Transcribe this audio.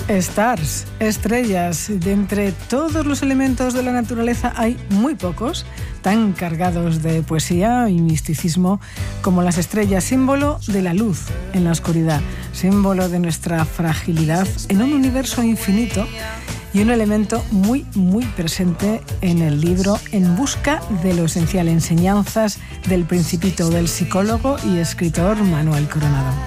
Stars, estrellas. De entre todos los elementos de la naturaleza hay muy pocos tan cargados de poesía y misticismo como las estrellas, símbolo de la luz en la oscuridad, símbolo de nuestra fragilidad en un universo infinito y un elemento muy, muy presente en el libro En busca de lo esencial, enseñanzas del Principito, del psicólogo y escritor Manuel Coronado.